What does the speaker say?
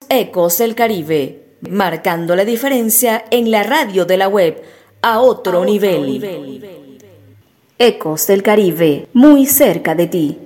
Ecos del Caribe, marcando la diferencia en la radio de la web a otro nivel. Ecos del Caribe, muy cerca de ti.